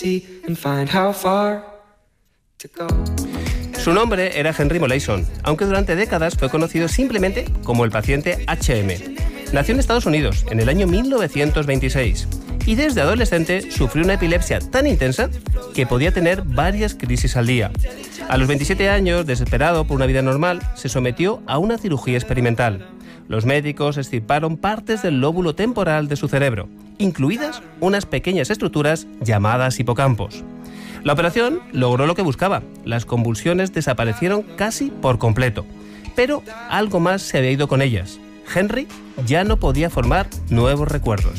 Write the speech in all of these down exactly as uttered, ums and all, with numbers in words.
Su nombre era Henry Molaison, aunque durante décadas fue conocido simplemente como el paciente H M. Nació en Estados Unidos en el año mil novecientos veintiséis y desde adolescente sufrió una epilepsia tan intensa que podía tener varias crisis al día. A los veintisiete años, desesperado por una vida normal, se sometió a una cirugía experimental. Los médicos extirparon partes del lóbulo temporal de su cerebro, incluidas unas pequeñas estructuras llamadas hipocampos. La operación logró lo que buscaba. Las convulsiones desaparecieron casi por completo. Pero algo más se había ido con ellas. Henry ya no podía formar nuevos recuerdos.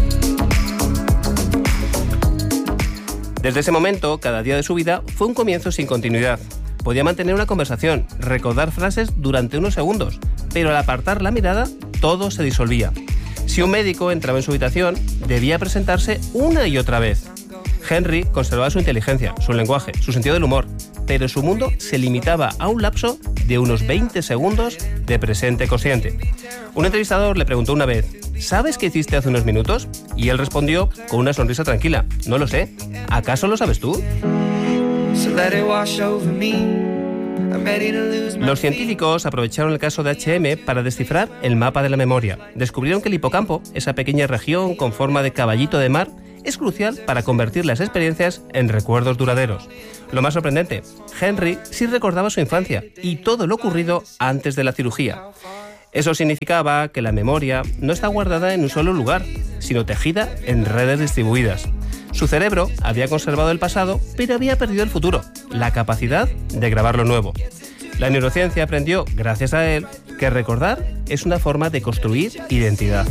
Desde ese momento, cada día de su vida fue un comienzo sin continuidad. Podía mantener una conversación, recordar frases durante unos segundos, pero al apartar la mirada, todo se disolvía. Si un médico entraba en su habitación, debía presentarse una y otra vez. Henry conservaba su inteligencia, su lenguaje, su sentido del humor, pero su mundo se limitaba a un lapso de unos veinte segundos de presente consciente. Un entrevistador le preguntó una vez: ¿sabes qué hiciste hace unos minutos? Y él respondió con una sonrisa tranquila: no lo sé. ¿Acaso lo sabes tú? Los científicos aprovecharon el caso de H M para descifrar el mapa de la memoria. Descubrieron que el hipocampo, esa pequeña región con forma de caballito de mar, es crucial para convertir las experiencias en recuerdos duraderos. Lo más sorprendente, Henry sí recordaba su infancia y todo lo ocurrido antes de la cirugía. Eso significaba que la memoria no está guardada en un solo lugar, sino tejida en redes distribuidas. Su cerebro había conservado el pasado, pero había perdido el futuro, la capacidad de grabar lo nuevo. La neurociencia aprendió, gracias a él, que recordar es una forma de construir identidad.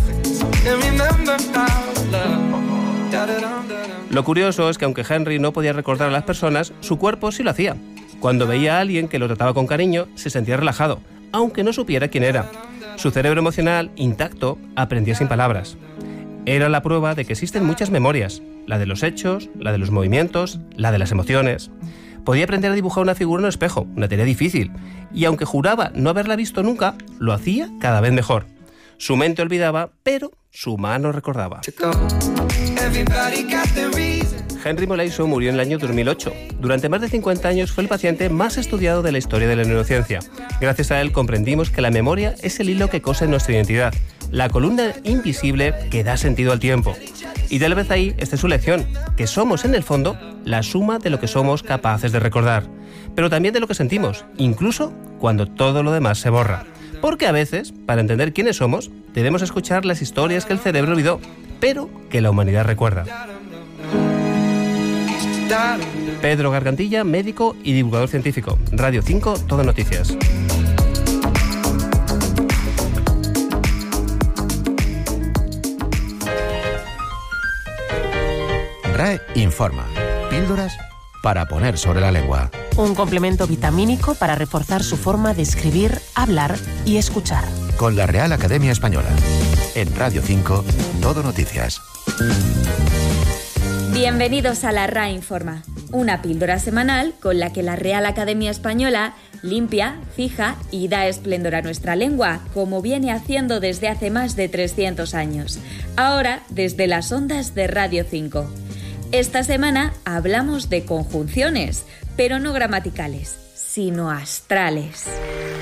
Lo curioso es que aunque Henry no podía recordar a las personas, su cuerpo sí lo hacía. Cuando veía a alguien que lo trataba con cariño, se sentía relajado, aunque no supiera quién era. Su cerebro emocional, intacto, aprendía sin palabras. Era la prueba de que existen muchas memorias, la de los hechos, la de los movimientos, la de las emociones. Podía aprender a dibujar una figura en un espejo, una tarea difícil, y aunque juraba no haberla visto nunca, lo hacía cada vez mejor. Su mente olvidaba, pero su mano recordaba. Henry Molaison murió en el año dos mil ocho. Durante más de cincuenta años fue el paciente más estudiado de la historia de la neurociencia. Gracias a él comprendimos que la memoria es el hilo que cose nuestra identidad, la columna invisible que da sentido al tiempo. Y tal vez ahí esté su lección, que somos en el fondo la suma de lo que somos capaces de recordar, pero también de lo que sentimos, incluso cuando todo lo demás se borra. Porque a veces, para entender quiénes somos, debemos escuchar las historias que el cerebro olvidó, pero que la humanidad recuerda. Pedro Gargantilla, médico y divulgador científico. Radio cinco, Todo Noticias. R A E informa. Píldoras para poner sobre la lengua. Un complemento vitamínico para reforzar su forma de escribir, hablar y escuchar. Con la Real Academia Española. En Radio cinco, Todo Noticias. Bienvenidos a la R A E Informa, una píldora semanal con la que la Real Academia Española limpia, fija y da esplendor a nuestra lengua, como viene haciendo desde hace más de trescientos años. Ahora, desde las ondas de Radio cinco. Esta semana hablamos de conjunciones, pero no gramaticales, sino astrales.